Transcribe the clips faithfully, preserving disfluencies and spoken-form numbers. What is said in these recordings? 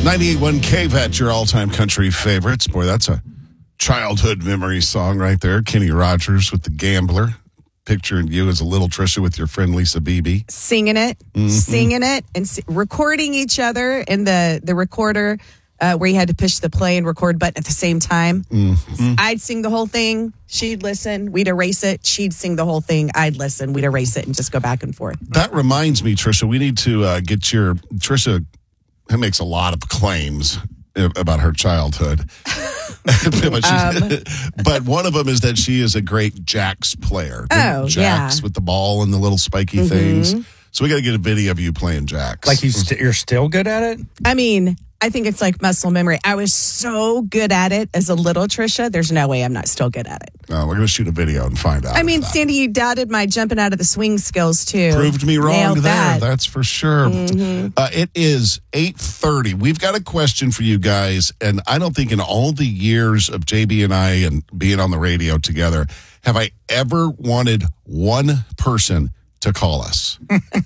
ninety-eight point one K-Vet, your all-time country favorites. Boy, that's a childhood memory song right there. Kenny Rogers with The Gambler. Picturing you as a little Trisha with your friend Lisa Beebe. Singing it, mm-hmm. singing it, and s- recording each other in the, the recorder uh, where you had to push the play and record button at the same time. Mm-hmm. I'd sing the whole thing. She'd listen. We'd erase it. She'd sing the whole thing. I'd listen. We'd erase it and just go back and forth. That reminds me, Trisha, we need to uh, get your... Trisha makes a lot of claims about her childhood. but, um, but one of them is that she is a great jacks player. Oh, jacks yeah. with the ball and the little spiky mm-hmm. things. So we got to get a video of you playing jacks. Like you st- you're still good at it? I mean, I think it's like muscle memory. I was so good at it as a little Trisha. There's no way I'm not still good at it. No, we're going to shoot a video and find out. I mean, Sandy, you doubted my jumping out of the swing skills, too. Proved me wrong Nailed there. That. That's for sure. Mm-hmm. Uh, it is eight thirty. We've got a question for you guys. And I don't think in all the years of J B and I and being on the radio together, have I ever wanted one person to call us.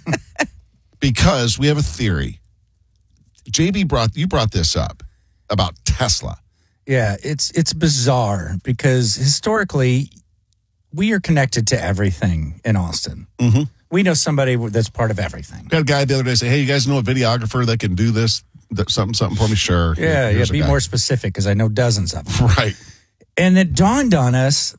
Because we have a theory. J B brought, you brought this up about Tesla. Yeah, it's it's bizarre because historically we are connected to everything in Austin. Mm-hmm. We know somebody that's part of everything. Got a guy the other day say, "Hey, you guys know a videographer that can do this, that, something, something for me?" Sure. Yeah, Here, yeah. Be more specific because I know dozens of them. Right. And it dawned on us.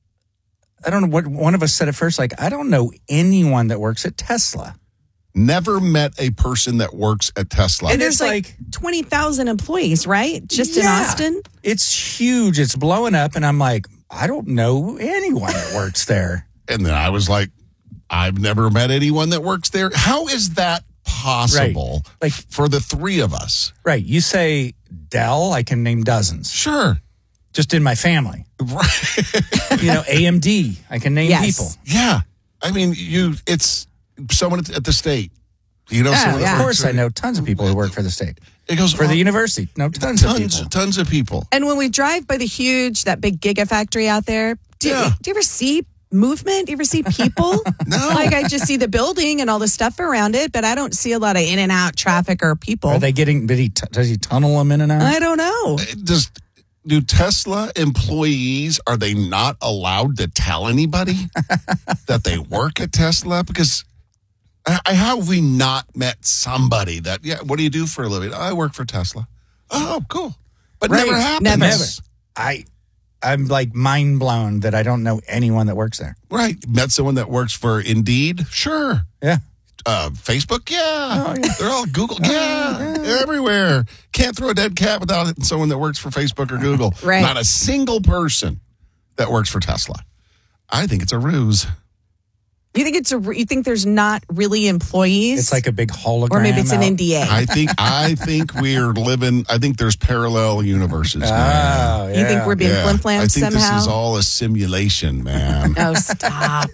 I don't know what one of us said at first. Like, I don't know anyone that works at Tesla. Never met a person that works at Tesla. And there's like twenty thousand employees, right? Just yeah, in Austin? It's huge. It's blowing up. And I'm like, I don't know anyone that works there. And then I was like, I've never met anyone that works there. How is that possible right. like, for the three of us? Right. You say Dell, I can name dozens. Sure. Just in my family. Right. You know, A M D, I can name yes. people. Yeah. I mean, you. it's... someone at the state, you know. Oh, someone yeah. Of course, I know tons of people who work for the state. It goes for on, the university. No, tons, tons of people. Tons of people. And when we drive by the huge, that big gigafactory out there, do, yeah. do you ever see movement? Do you ever see people? No. Like I just see the building and all the stuff around it, but I don't see a lot of in and out traffic or people. Are they getting? Did he? T- does he tunnel them in and out? I don't know. Does do Tesla employees, are they not allowed to tell anybody that they work at Tesla? Because I, how have we not met somebody that, yeah, what do you do for a living? I work for Tesla. Oh, cool. But right. never happens. Never. Never. I, I'm like mind blown that I don't know anyone that works there. Right. Met someone that works for Indeed? Sure. Yeah. Uh, Facebook? Yeah. Oh, yeah. They're all Google? Yeah. yeah. They're everywhere. Can't throw a dead cat without someone that works for Facebook or Google. Right. Not a single person that works for Tesla. I think it's a ruse. You think it's a? You think there's not really employees? It's like a big hologram. Or maybe it's an out. N D A. I think I think we're living. I think there's parallel universes, man. Oh, yeah. You think we're being Yeah. flim-flammed I think somehow? this is all a simulation, man. Oh, stop!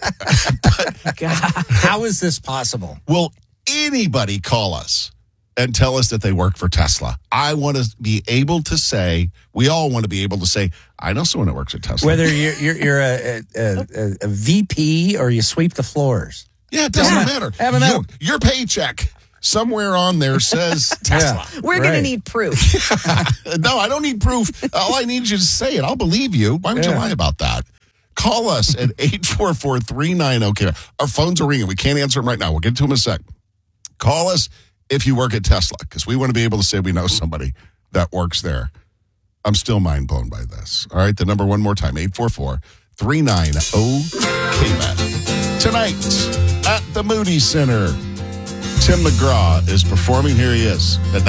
God. How is this possible? Will anybody call us and tell us that they work for Tesla? I want to be able to say. We all want to be able to say, I know someone that works at Tesla. Whether you're you're, you're a, a, a, a V P or you sweep the floors. Yeah, it doesn't Yeah. matter. Have a Your, your paycheck somewhere on there says Tesla. We're Right. going to need proof. No, I don't need proof. All I need you to say it. I'll believe you. Why would you Yeah. lie about that? Call us at eight four four, three nine zero. Okay, our phones are ringing. We can't answer them right now. We'll get to them in a sec. Call us if you work at Tesla, because we want to be able to say we know somebody that works there. I'm still mind blown by this. All right, the number one more time, eight four four, three nine zero, K M A T. Tonight at the Moody Center, Tim McGraw is performing. Here he is at